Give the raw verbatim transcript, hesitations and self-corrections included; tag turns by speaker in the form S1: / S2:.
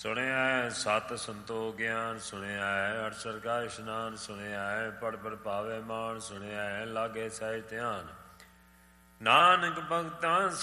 S1: ਸੁਣਿਆ ਸਤ ਸੰਤੋਖ ਗਿਆਨ, ਸੁਣਿਆ ਅਠ ਸਰਗਾ ਇਸ਼ਨਾਨ, ਸੁਣਿਆ ਪੜ ਪੜ ਪਾਵੇ ਮਾਨ, ਸੁਣਿਆ ਲਾਗੇ ਸਹਿਜ ਧਿਆਨ। ਨਾਨਕ ਭਗਤਾਂ